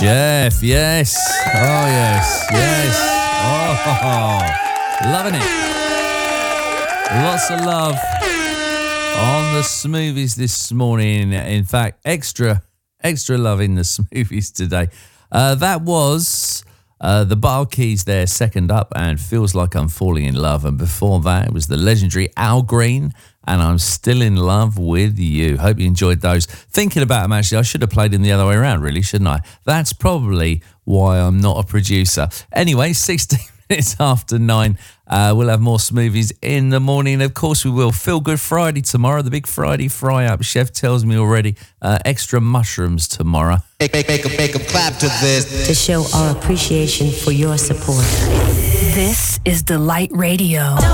Jeff, yes. Oh, yes, yes. Oh, loving it. Lots of love on the Smoothies this morning. In fact, extra love in the Smoothies today. That was the Bar Keys there, second up, and Feels Like I'm Falling in Love. And before that, it was the legendary Al Green, and I'm Still in Love with You. Hope you enjoyed those. Thinking about them, actually, I should have played them the other way around, really, shouldn't I? That's probably why I'm not a producer. Anyway, 16 minutes after 9. We'll have more Smoothies in the morning. Of course we will. Feel Good Friday tomorrow, the big Friday fry-up. Chef tells me already. Extra mushrooms tomorrow. Make a clap to this. To show our appreciation for your support. This is Delight Radio.